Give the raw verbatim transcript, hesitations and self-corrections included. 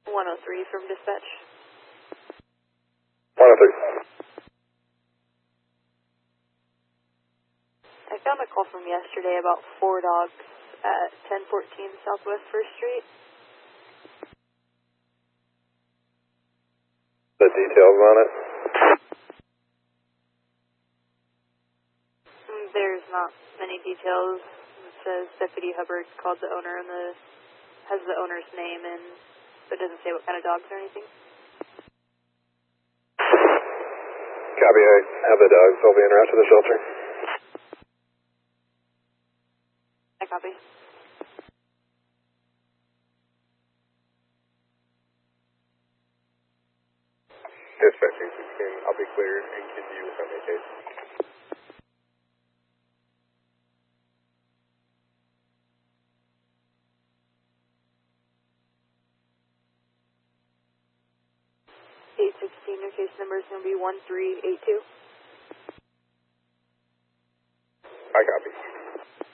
one oh three from dispatch. one oh three. I found a call from yesterday about four dogs at ten fourteen Southwest First Street. The details on it? There's not many details. It says Deputy Hubbard called the owner and the has the owner's name and but it doesn't say what kind of dogs or anything. Copy, I have the dogs. They'll be en route to the shelter. I copy. Dispatching sixteen, I'll be cleared and give you a Sunday case. eight sixteen, your case number is going to be one three eight two. I copy.